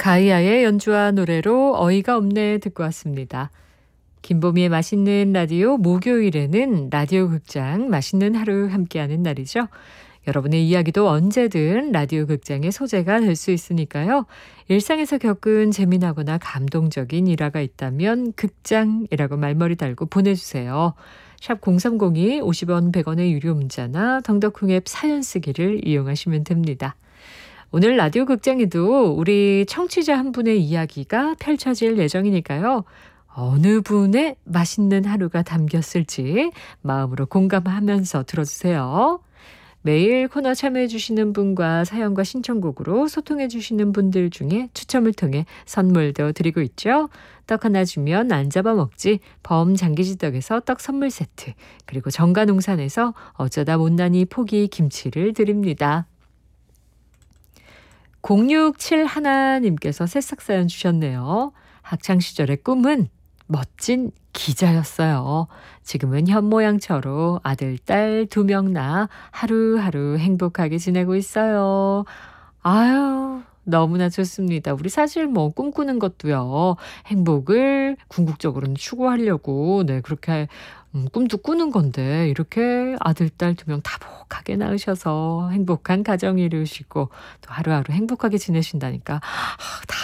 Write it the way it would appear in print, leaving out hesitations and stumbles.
가이아의 연주와 노래로 어이가 없네 듣고 왔습니다. 김보미의 맛있는 라디오 목요일에는 라디오 극장 맛있는 하루 함께하는 날이죠. 여러분의 이야기도 언제든 라디오 극장의 소재가 될 수 있으니까요. 일상에서 겪은 재미나거나 감동적인 일화가 있다면 극장이라고 말머리 달고 보내주세요. 샵 0302 50원 100원의 유료 문자나 덩덕콩 앱 사연 쓰기를 이용하시면 됩니다. 오늘 라디오 극장에도 우리 청취자 한 분의 이야기가 펼쳐질 예정이니까요. 어느 분의 맛있는 하루가 담겼을지 마음으로 공감하면서 들어주세요. 매일 코너 참여해 주시는 분과 사연과 신청곡으로 소통해 주시는 분들 중에 추첨을 통해 선물도 드리고 있죠. 떡 하나 주면 안 잡아먹지 범장기지떡에서 떡 선물 세트, 그리고 정가농산에서 어쩌다 못난이 포기 김치를 드립니다. 067 하나님께서 새싹 사연 주셨네요. 학창시절의 꿈은 멋진 기자였어요. 지금은 현모양처로 아들, 딸 2명 낳아 하루하루 행복하게 지내고 있어요. 아유, 너무나 좋습니다. 우리 사실 뭐 꿈꾸는 것도요. 행복을 궁극적으로는 추구하려고 그렇게 꿈도 꾸는 건데 이렇게 아들, 딸 2명 다복하게 낳으셔서 행복한 가정 이루시고 또 하루하루 행복하게 지내신다니까